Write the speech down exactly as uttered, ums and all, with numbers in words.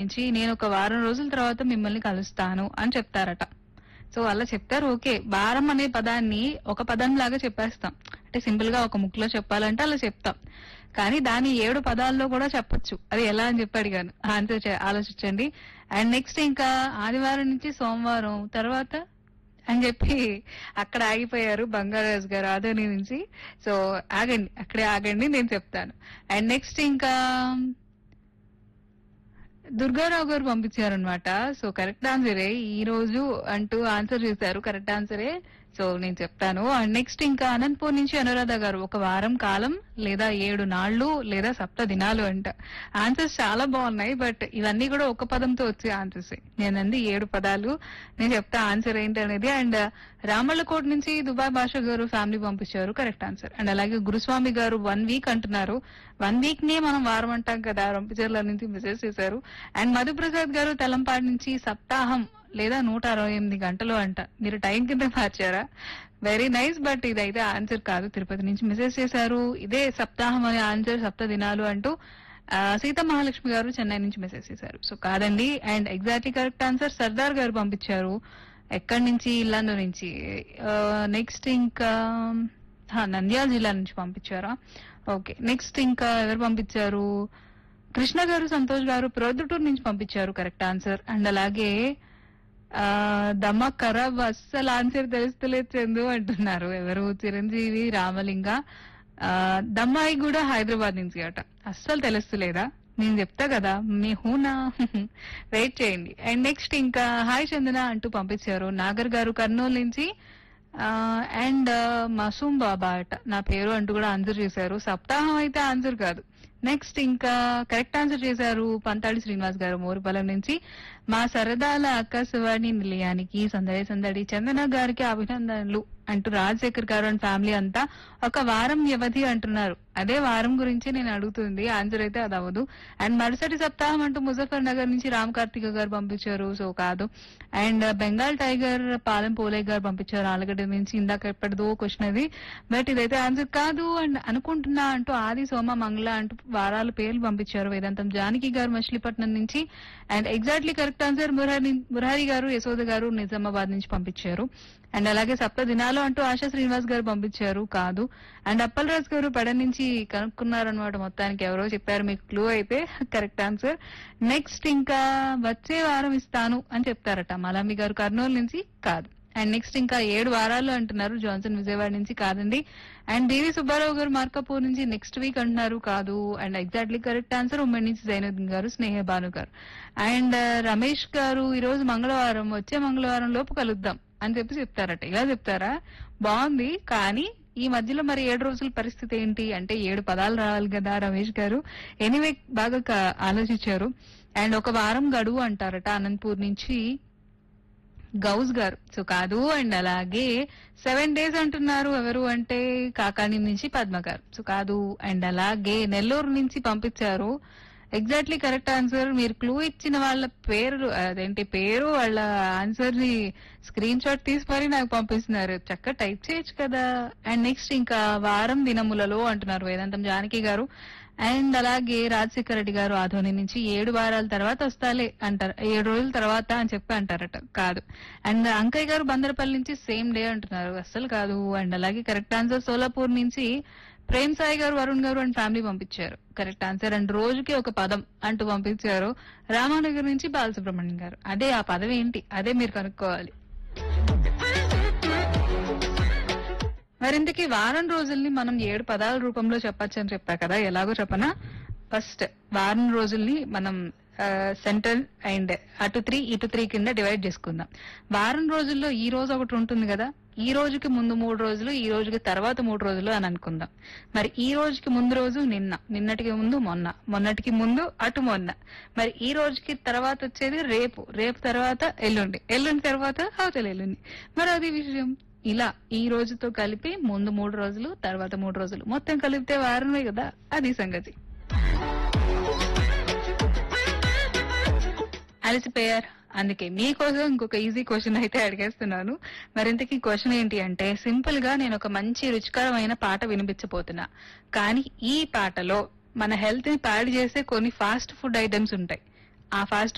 నుంచి నేను ఒక వారం రోజుల తర్వాత మిమ్మల్ని కలుస్తాను అని చెప్తారట. సో అలా చెప్తారు, ఓకే. వారం అనే పదాన్ని ఒక పదం లాగా చెప్పేస్తాం, అంటే సింపుల్ గా ఒక ముక్కలో చెప్పాలంటే అలా చెప్తాం. కానీ దాన్ని ఏడు పదాల్లో కూడా చెప్పొచ్చు. అది ఎలా అని చెప్పి అడిగాను. ఆన్సర్ ఆలోచించండి. అండ్ నెక్స్ట్ ఇంకా ఆదివారం నుంచి సోమవారం తర్వాత అని చెప్పి అక్కడ ఆగిపోయారు బంగారాజు గారు ఆదోని నుంచి. సో ఆగండి, అక్కడే ఆగండి, నేను చెప్తాను. అండ్ నెక్స్ట్ ఇంకా దుర్గారావు గారు పంపించారనమాట. సో కరెక్ట్ ఆన్సరే ఈ రోజు అంటూ ఆన్సర్ చేశారు, కరెక్ట్ ఆన్సరే. సో నేను చెప్తాను. అండ్ నెక్స్ట్ ఇంకా అనంతపూర్ నుంచి అనురాధ గారు ఒక వారం కాలం లేదా ఏడు నాళ్లు లేదా సప్త దినాలు అంట. ఆన్సర్స్ చాలా బాగున్నాయి, బట్ ఇవన్నీ కూడా ఒక పదంతో వచ్చే ఆన్సర్స్. నేనంది ఏడు పదాలు, నేను చెప్తా ఆన్సర్ ఏంటి అనేది. అండ్ రామళ్ళకోట నుంచి దుబాయ్ భాష గారు ఫ్యామిలీ పంపించారు, కరెక్ట్ ఆన్సర్. అండ్ అలాగే గురుస్వామి గారు వన్ వీక్ అంటున్నారు. వన్ వీక్ నే మనం వారం అంటాం కదా, రంపచర్ల నుంచి మెసేజ్ చేశారు. అండ్ మధుప్రసాద్ గారు తెలంపాడు నుంచి సప్తాహం లేదా నూట అరవై ఎనిమిది గంటలు అంట. మీరు టైం కింద మార్చారా? వెరీ నైస్, బట్ ఇదైతే ఆన్సర్ కాదు. తిరుపతి నుంచి మెసేజ్ చేశారు, ఇదే సప్తాహం అనే ఆన్సర్, సప్త దినాలు అంటూ. సీతా మహాలక్ష్మి గారు చెన్నై నుంచి మెసేజ్ చేశారు, సో కాదండి. And exactly correct answer Sardar గారు పంపించారు. ఎక్కడి నుంచి? ఇల్లందు నుంచి. నెక్స్ట్ ఇంకా నంద్యాల జిల్లా నుంచి పంపించారా? ఓకే. నెక్స్ట్ ఇంకా ఎవరు పంపించారు? కృష్ణ గారు సంతోష్ గారు ప్రొద్దుటూరు నుంచి పంపించారు, కరెక్ట్ ఆన్సర్. అండ్ అలాగే ఆ దమ్మా ఖరాబ్ అస్సలు ఆన్సర్ తెలుస్తలేదు చందు అంటున్నారు. ఎవరు? చిరంజీవి రామలింగ. ఆ దమ్మాయి కూడా హైదరాబాద్ నుంచి అట. అస్సలు తెలుస్తలేదా? నేను చెప్తా కదా మీ హూనా. వెయిట్ చేయండి. అండ్ నెక్స్ట్ ఇంకా హాయ్ చందన అంటూ పంపించారు నాగర్ గారు కర్నూలు నుంచి. అండ్ మసూమ్ బాబా అట నా పేరు అంటూ కూడా ఆన్సర్ చేశారు. సప్తాహం అయితే ఆన్సర్ కాదు. నెక్స్ట్ ఇంకా కరెక్ట్ ఆన్సర్ చేశారు పంతాడి శ్రీనివాస్ గారు మోరుపాలెం నుంచి. మా సరదాల ఆకాశవాణి నిలయానికి సందడి సందడి చందన గారికి అభినందనలు అంటూ రాజశేఖర్ గారు అండ్ ఫ్యామిలీ అంతా ఒక వారం వ్యవధి అంటున్నారు. అదే వారం గురించి నేను అడుగుతుంది, ఆన్సర్ అయితే అది అవ్వదు. అండ్ మరుసటి సప్తాహం అంటూ ముజఫర్ నగర్ నుంచి రామ్ కార్తిక గారు పంపించారు, సో కాదు. అండ్ బెంగాల్ టైగర్ పాలెం పోలే గారు పంపించారు ఆలగడ్డ నుంచి. ఇందాక ఎప్పటిదో క్వశ్చన్ అది, బట్ ఇదైతే ఆన్సర్ కాదు అండ్ అనుకుంటున్నా అంటూ ఆది సోమ మంగళ అంటూ వారాల పేర్లు పంపించారు వేదాంతం జానకి గారు మచిలీపట్నం నుంచి. And exactly correct answer Murahari Murahari గారు యశోద గారు నిజామాబాద్ నుంచి పంపించారు. అండ్ అలాగే సప్త దినాలు అంటూ ఆశా శ్రీనివాస్ గారు పంపించారు, కాదు. అండ్ అప్పలరాజు గారు పడ నుంచి కనుక్కున్నారనమాట. మొత్తానికి ఎవరో చెప్పారు మీకు క్లూ అయితే, కరెక్ట్ ఆన్సర్. నెక్స్ట్ ఇంకా వచ్చే వారం ఇస్తాను అని చెప్తారట మలామి గారు కర్నూలు నుంచి, కాదు. అండ్ నెక్స్ట్ ఇంకా ఏడు వారాలు అంటున్నారు జాన్సన్ విజయవాడ నుంచి, కాదండి. అండ్ దేవి సుబ్బారావు గారు మార్కాపూర్ నుంచి నెక్స్ట్ వీక్ అంటున్నారు, కాదు. అండ్ ఎగ్జాక్ట్లీ కరెక్ట్ ఆన్సర్ ఉమ్మడి నుంచి జైనుద్దీన్ గారు స్నేహ భాను గారు. అండ్ రమేష్ గారు ఈ రోజు మంగళవారం, వచ్చే మంగళవారం లోపు కలుద్దాం అని చెప్పి చెప్తారట. ఇలా చెప్తారా? బాగుంది. కానీ ఈ మధ్యలో మరి ఏడు రోజుల పరిస్థితి ఏంటి అంటే ఏడు పదాలు రావాలి కదా రమేష్ గారు. ఎనీవే బాగా ఆలోచించారు. అండ్ ఒక వారం గడువు అంటారట అనంతపూర్ నుంచి గౌజ్ గారు, సో కాదు. అండ్ అలాగే సెవెన్ డేస్ అంటున్నారు ఎవరు అంటే కాకాని నుంచి పద్మ గారు, సో కాదు. అండ్ అలాగే నెల్లూరు నుంచి పంపించారు, ఎగ్జాక్ట్లీ కరెక్ట్ ఆన్సర్. మీరు క్లూ ఇచ్చిన వాళ్ళ పేరు అదేంటి పేరు వాళ్ళ ఆన్సర్ ని స్క్రీన్ షాట్ తీసి మరి నాకు పంపిస్తున్నారు, చక్కగా టైప్ చేయొచ్చు కదా. అండ్ నెక్స్ట్ ఇంకా వారం దినములలో అంటున్నారు వేదాంతం జానకి గారు. అండ్ అలాగే రాజశేఖర రెడ్డి గారు ఆధోని నుంచి ఏడు వారాల తర్వాత వస్తాలే అంటారు, ఏడు రోజుల తర్వాత అని చెప్పి అంటారట, కాదు. అండ్ అంకయ్య గారు బందరపల్లి నుంచి సేమ్ డే అంటున్నారు, అస్సలు కాదు. అండ్ అలాగే కరెక్ట్ ఆన్సర్ సోలాపూర్ నుంచి ప్రేమ్ సాయి గారు వరుణ్ గారు అండ్ ఫ్యామిలీ పంపించారు, కరెక్ట్ ఆన్సర్. అండ్ రోజుకి ఒక పదం అంటూ పంపించారు రామానగర్ నుంచి బాలసుబ్రహ్మణ్యం గారు. అదే ఆ పదం ఏంటి, అదే మీరు కనుక్కోవాలి. మరింతకి వారం రోజుల్ని మనం ఏడు పదాల రూపంలో చెప్పచ్చు అని చెప్పా కదా, ఎలాగో చెప్పనా. ఫస్ట్ వారం రోజుల్ని మనం సెంటర్ అండ్ అటు త్రీ ఇటు త్రీ కింద డివైడ్ చేసుకుందాం. వారం రోజుల్లో ఈ రోజు ఒకటి ఉంటుంది కదా, ఈ రోజుకి ముందు మూడు రోజులు, ఈ రోజుకి తర్వాత మూడు రోజులు అని అనుకుందాం. మరి ఈ రోజుకి ముందు రోజు నిన్న, నిన్నటికి ముందు మొన్న, మొన్నటికి ముందు అటు మొన్న. మరి ఈ రోజుకి తర్వాత వచ్చేది రేపు, రేపు తర్వాత ఎల్లుండి, ఎల్లుండి తర్వాత అవతల ఎల్లుండి. మరి అది విషయం. ఇలా ఈ రోజుతో కలిపి ముందు మూడు రోజులు, తర్వాత మూడు రోజులు, మొత్తం కలిపితే వారమే కదా, అది సంగతి. అలసిపోయారు, అందుకే మీకోసం ఇంకొక ఈజీ క్వశ్చన్ అయితే అడిగేస్తున్నాను. మరింతకి క్వశ్చన్ ఏంటి అంటే సింపుల్ గా నేను ఒక మంచి రుచికరమైన పాట వినిపించబోతున్నా, కానీ ఈ పాటలో మన హెల్త్ ని పాడు చేసే కొన్ని ఫాస్ట్ ఫుడ్ ఐటమ్స్ ఉంటాయి. ఆ ఫాస్ట్